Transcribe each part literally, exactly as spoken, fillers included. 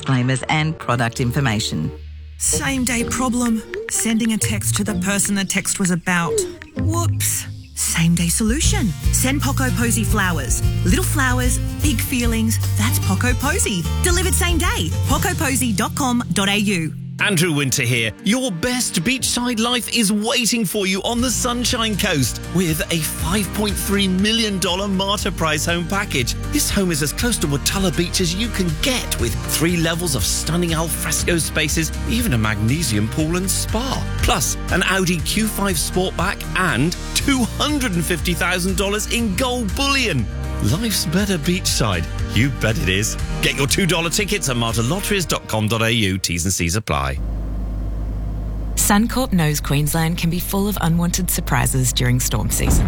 disclaimers and product information. Same day problem. Sending a text to the person the text was about. Whoops. Same day solution. Send Poco Posy flowers. Little flowers, big feelings. That's Poco Posy. Delivered same day. poco posy dot com dot a u. Andrew Winter here. Your best beachside life is waiting for you on the Sunshine Coast with a five point three million dollars Marta Price home package. This home is as close to Watala Beach as you can get, with three levels of stunning alfresco spaces, even a magnesium pool and spa. Plus, an Audi Q five Sportback and two hundred fifty thousand dollars in gold bullion. Life's better beachside. You bet it is. Get your two dollar tickets at marta lotteries dot com dot a u. T's and C's apply. Suncorp knows Queensland can be full of unwanted surprises during storm season.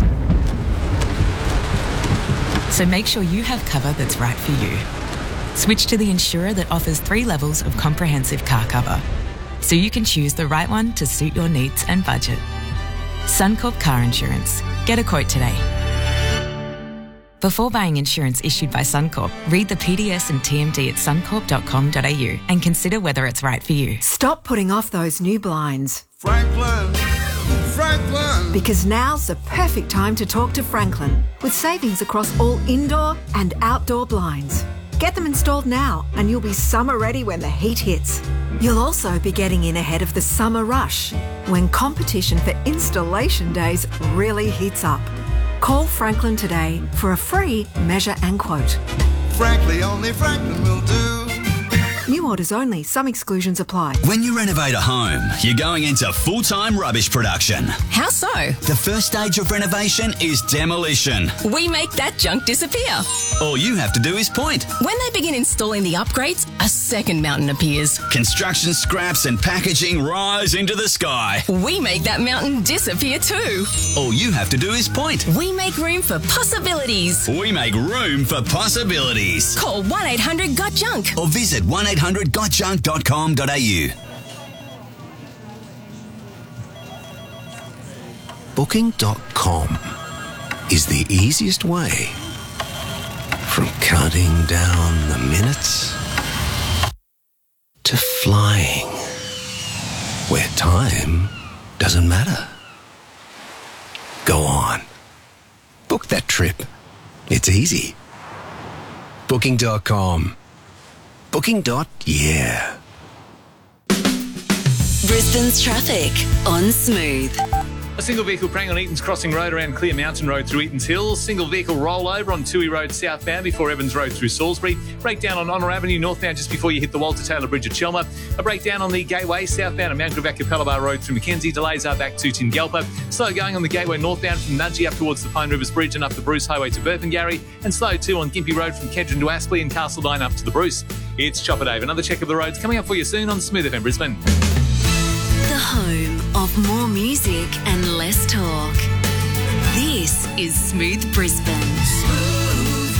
So make sure you have cover that's right for you. Switch to the insurer that offers three levels of comprehensive car cover, so you can choose the right one to suit your needs and budget. Suncorp Car Insurance. Get a quote today. Before buying insurance issued by Suncorp, read the P D S and T M D at suncorp dot com dot a u and consider whether it's right for you. Stop putting off those new blinds. Franklin, Franklin. Because now's the perfect time to talk to Franklin, with savings across all indoor and outdoor blinds. Get them installed now and you'll be summer ready when the heat hits. You'll also be getting in ahead of the summer rush, when competition for installation days really heats up. Call Franklin today for a free measure and quote. Frankly, only Franklin will do. New orders only. Some exclusions apply. When you renovate a home, you're going into full-time rubbish production. How so? The first stage of renovation is demolition. We make that junk disappear. All you have to do is point. When they begin installing the upgrades, a second mountain appears. Construction scraps and packaging rise into the sky. We make that mountain disappear too. All you have to do is point. We make room for possibilities. We make room for possibilities. Call one eight hundred got junk or visit one eight hundred got junk dot com dot a u. Booking dot com is the easiest way from counting down the minutes to flying, where time doesn't matter. Go on. Book that trip. It's easy. Booking dot com. Booking. Yeah. Brisbane's traffic on Smooth. A single vehicle prang on Eaton's Crossing Road around Clear Mountain Road through Eaton's Hills. Single vehicle rollover on Toohey Road southbound before Evans Road through Salisbury. Breakdown on Honour Avenue northbound just before you hit the Walter Taylor Bridge at Chelmer. A breakdown on the Gateway southbound at Mount Gravatt Capella Road through Mackenzie. Delays are back to Tingalpa. Slow going on the Gateway northbound from Nudgee up towards the Pine Rivers Bridge and up the Bruce Highway to Burpengary. And slow too on Gympie Road from Kedron to Aspley and Castledine up to the Bruce. It's Chopper Dave. Another check of the roads coming up for you soon on Smooth F M Brisbane. The home of more music and less talk. This is Smooth Brisbane. Smooth.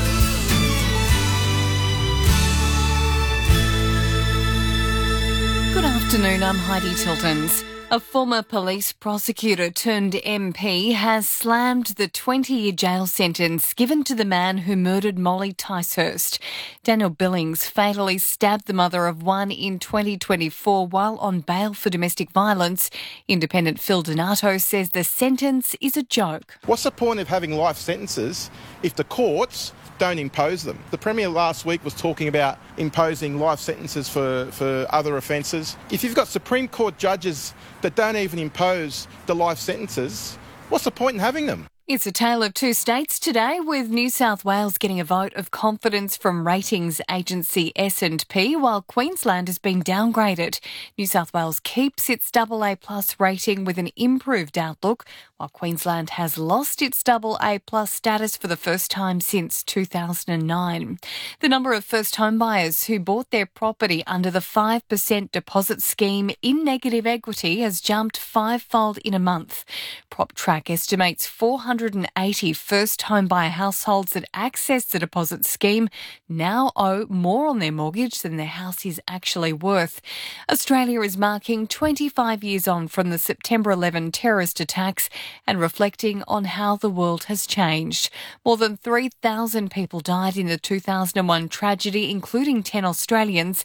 Good afternoon, I'm Heidi Tiltons. A former police prosecutor turned M P has slammed the twenty-year jail sentence given to the man who murdered Molly Ticehurst. Daniel Billings fatally stabbed the mother of one in twenty twenty-four while on bail for domestic violence. Independent Phil Donato says the sentence is a joke. What's the point of having life sentences if the courts don't impose them? The Premier last week was talking about imposing life sentences for, for other offences. If you've got Supreme Court judges that don't even impose the life sentences, what's the point in having them? It's a tale of two states today, with New South Wales getting a vote of confidence from ratings agency S and P, while Queensland has been downgraded. New South Wales keeps its double A plus rating with an improved outlook, while Queensland has lost its double A plus status for the first time since two thousand nine. The number of first home buyers who bought their property under the five percent deposit scheme in negative equity has jumped fivefold in a month. PropTrack estimates four hundred eighty first home buyer households that access the deposit scheme now owe more on their mortgage than their house is actually worth. Australia is marking twenty-five years on from the September eleventh terrorist attacks and reflecting on how the world has changed. More than three thousand people died in the two thousand one tragedy, including ten Australians.